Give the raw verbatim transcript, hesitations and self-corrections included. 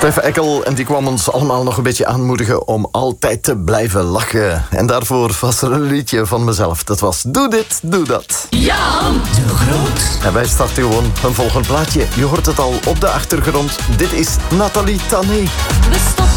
Stef Eckel, en die kwam ons allemaal nog een beetje aanmoedigen om altijd te blijven lachen. En daarvoor was er een liedje van mezelf. Dat was Doe dit, doe dat. Jan de Groot. En wij starten gewoon een volgend plaatje. Je hoort het al op de achtergrond. Dit is Nathalie Tanné.